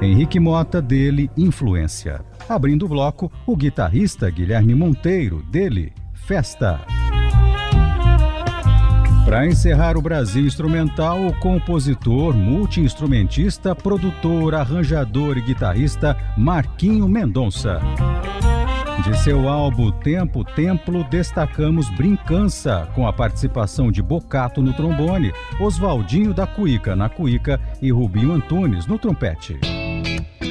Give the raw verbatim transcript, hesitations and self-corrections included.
Henrique Motta, dele, Influência. Abrindo o bloco, o guitarrista Guilherme Monteiro, dele, Festa. Para encerrar o Brasil Instrumental, o compositor, multi-instrumentista, produtor, arranjador e guitarrista Marquinho Mendonça. De seu álbum Tempo Templo, destacamos Brincança, com a participação de Bocato no trombone, Oswaldinho da Cuíca na cuíca e Rubinho Antunes no trompete.